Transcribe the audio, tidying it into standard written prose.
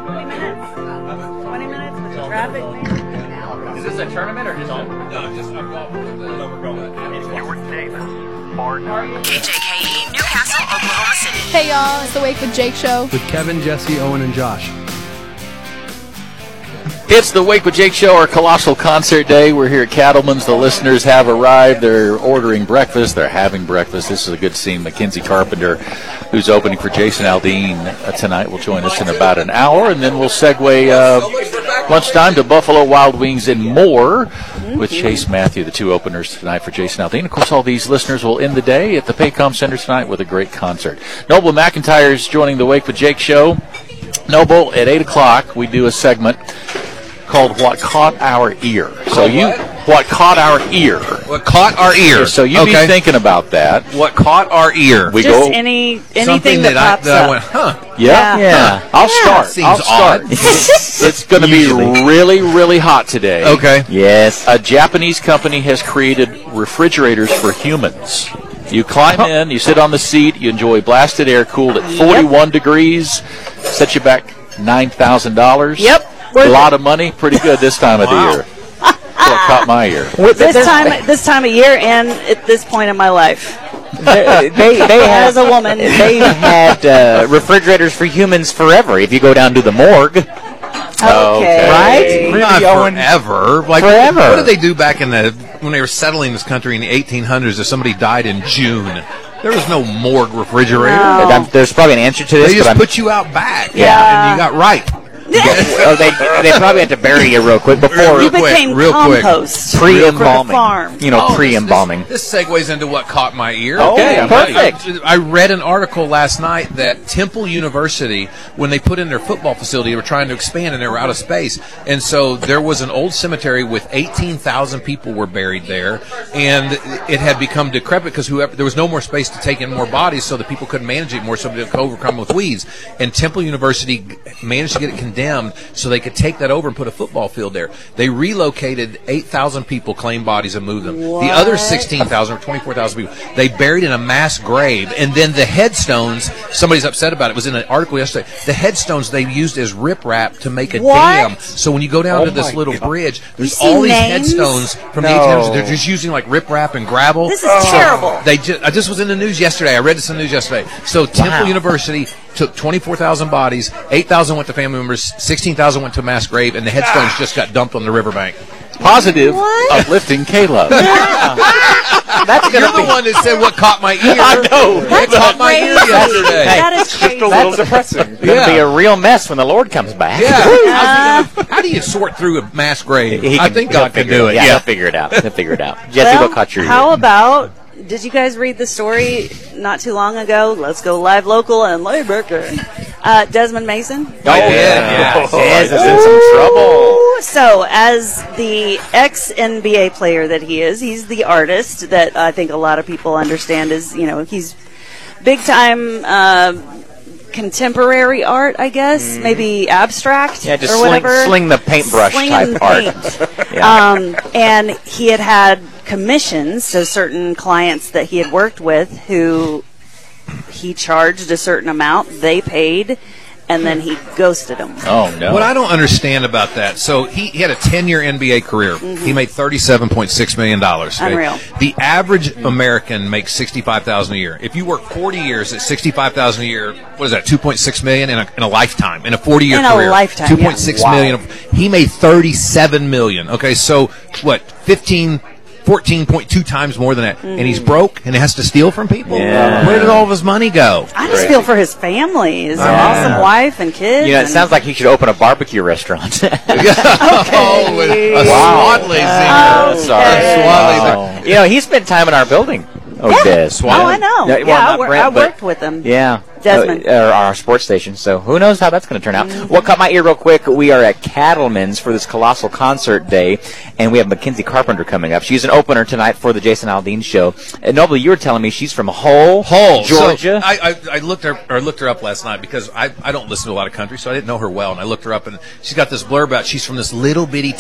20 minutes. 20 minutes with the traffic. Is this a tournament or just a... No, just I'm golfing with the Jordan Davis. KJKE, Newcastle, Oklahoma City. Hey y'all, it's the Wake with Jake show. With Kevin, Jesse, Owen, and Josh. It's the Wake with Jake show, our colossal concert day. We're here at Cattleman's. The listeners have arrived. They're ordering breakfast. They're having breakfast. This is a good scene. Mackenzie Carpenter, who's opening for Jason Aldean tonight, will join us in about an hour, and then we'll segue lunchtime to Buffalo Wild Wings and more with Chase Matthew, the two openers tonight for Jason Aldean. Of course, all these listeners will end the day at the Paycom Center tonight with a great concert. Noble McIntyre is joining the Wake with Jake show. Noble, at 8 o'clock, we do a segment called What Caught Our Ear. What caught our ear. What caught our ear. So you be thinking about that. What caught our ear. We Just go anything that pops I up. went, huh. Yeah. I'll start. Seems odd. It's going to be really, really hot today. Okay. Yes. A Japanese company has created refrigerators for humans. You climb in, you sit on the seat, you enjoy blasted air cooled at 41 degrees, set you back $9,000. Yep. A lot of money, pretty good this time of the year. What caught my ear. This time of year and at this point in my life. They As a woman. They've had refrigerators for humans forever. If you go down to the morgue, Okay. right? Not Owen? forever. Like, Forever. What did they do back when they were settling this country in the 1800s if somebody died in June? There was no morgue refrigerator. No. There's probably an answer to this. They just but put you out back. Yeah. And you got right. they probably had to bury you real quick before You became real quick. compost. pre-embalming. For the farm. You know, pre-embalming. This segues into what caught my ear. Okay, perfect. I read an article last night that Temple University, when they put in their football facility, they were trying to expand and they were out of space. And so there was an old cemetery with 18,000 people were buried there. And it had become decrepit because there was no more space to take in more bodies, so the people couldn't manage it more, so they could overcome with weeds. And Temple University managed to get it condemned so they could take that over and put a football field there. They relocated 8,000 people, claimed bodies, and moved them. What? The other 16,000 or 24,000 people, they buried in a mass grave. And then the headstones, somebody's upset about it. It was in an article yesterday. The headstones they used as riprap to make a What? dam. So when you go down to this little bridge, there's see all these names? headstones from the 1800s. They're just using like riprap and gravel. This is terrible. I just was in the news yesterday. I read this in the news yesterday. So Temple University took 24,000 bodies, 8,000 went to family members, 16,000 went to a mass grave, and the headstones just got dumped on the riverbank. Positive, What? uplifting Caleb. That's You're gonna the be one that said what caught my ear. I know. That caught my ear yesterday. That is crazy. depressing. gonna be a real mess when the Lord comes back. Yeah. How do you sort through a mass grave? I think God can do it. Yeah, he'll figure it out. He'll figure it out. Jesse, what caught your ear? How about, did you guys read the story not too long ago? Let's go live local and Laybacker. Desmond Mason. I did. Yeah. Yes, it's in some trouble. So, as the ex-NBA player that he is, he's the artist that I think a lot of people understand is, he's big-time contemporary art, I guess, maybe abstract Yeah, just or whatever. sling the paintbrush Slinging type art. paint. Yeah. And he had commissions, so certain clients that he had worked with who he charged a certain amount, they paid, and then he ghosted them. Oh, no. What I don't understand about that, so he had a 10-year NBA career. He made $37.6 million. Okay? Unreal. The average American makes $65,000 a year. If you work 40 years at $65,000 a year, what is that, $2.6 million in a lifetime, in a 40-year In a career? lifetime, $2.6 million. He made $37 million. Okay, so what, 14.2 times more than that. And he's broke and has to steal from people? Yeah. Where did all of his money go? I just feel for his family, his awesome wife and kids. It sounds like he should open a barbecue restaurant. Oh, a Swadley singer. Sorry. Swadley. He spent time in our building. Des. Oh, I know. No, well, Yeah, not Brent, I but- worked with him. Yeah. Desmond. Our sports station. So who knows how that's going to turn out. What caught my ear real quick, we are at Cattleman's for this colossal concert day, and we have Mackenzie Carpenter coming up. She's an opener tonight for the Jason Aldean show. And Noble, you were telling me she's from Hull, Georgia. So I looked her up last night because I don't listen to a lot of country, so I didn't know her well. And I looked her up, and she's got this blurb out. She's from this little bitty